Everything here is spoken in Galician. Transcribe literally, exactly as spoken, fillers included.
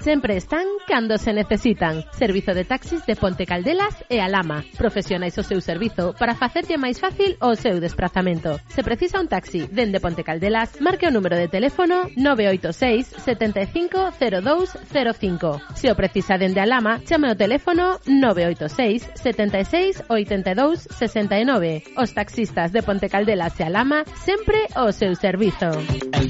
sempre están cando se necesitan. Servizo de taxis de Ponte Caldelas e Alhama. Profesionais o seu servizo para facerlle máis fácil o seu desplazamento. Se precisa un taxi dende Ponte Caldelas, marque o número de teléfono nove oito seis, sete cinco cero dous cero cinco. Se o precisa dende Alhama, chame o teléfono nove oito seis, sete seis, oito dous, seis nove. Os taxistas de Ponte Caldelas e Alhama sempre o seu servizo.